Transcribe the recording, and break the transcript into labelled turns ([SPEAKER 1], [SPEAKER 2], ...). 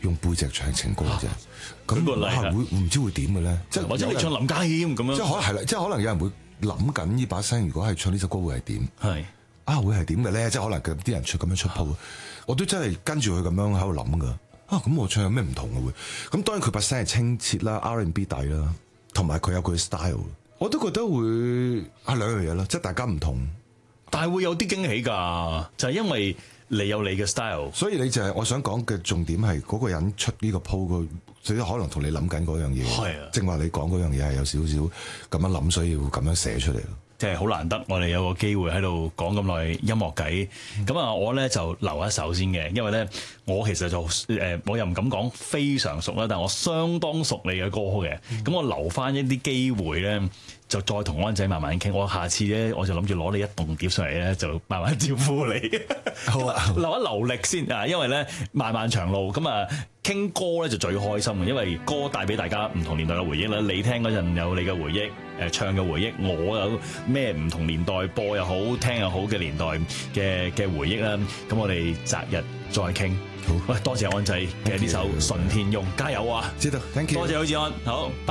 [SPEAKER 1] 用背脊唱情歌啫。咁
[SPEAKER 2] 個例
[SPEAKER 1] 會唔知會點嘅咧？即係
[SPEAKER 2] 或者你唱林家謙咁樣，
[SPEAKER 1] 即係可能係啦，即係可能有人會諗緊呢把聲，如果係唱呢首歌會係點？
[SPEAKER 2] 係
[SPEAKER 1] 會係點嘅咧？即係可能啲人咁樣出鋪，我都真係跟住佢咁樣喺度諗噶。咁我唱有咩唔同嘅會？咁當然佢把聲係清澈啦 ，R&B 底啦，同埋佢有佢嘅 style，我都覺得會係兩樣嘢啦，即係大家唔同，
[SPEAKER 2] 但係會有啲驚喜㗎，就係因為你有你嘅 style，
[SPEAKER 1] 所以你就係我想講嘅重點係嗰個人出呢個鋪個，所以可能同你諗緊嗰樣嘢，
[SPEAKER 2] 係啊，
[SPEAKER 1] 正話你講嗰樣嘢係有少少咁樣諗，所以會咁樣寫出嚟咯。
[SPEAKER 2] 即係好難得，我哋有個機會喺度講咁耐音樂偈。咁啊，我咧就留一首先嘅，因為咧我其實就我又唔敢講非常熟啦，但係我相當熟你嘅歌嘅。咁我留翻一啲機會咧，就再同安仔慢慢傾。我下次咧，我就諗住攞你一棟碟上嚟咧，就慢慢招呼你。
[SPEAKER 1] 好啊，
[SPEAKER 2] 留一留力先啊，因為咧漫漫長路咁啊。傾歌咧就最開心嘅，因為歌帶俾大家唔同年代嘅回憶啦。你聽嗰陣有你嘅回憶，唱嘅回憶，我有咩唔同年代播又好，聽又好嘅年代嘅回憶啦。咁我哋擇日再傾。好，喂，多謝安仔嘅呢首《純天庸》，加油啊！
[SPEAKER 1] 知道 ，thank you，
[SPEAKER 2] 多謝許志安，好。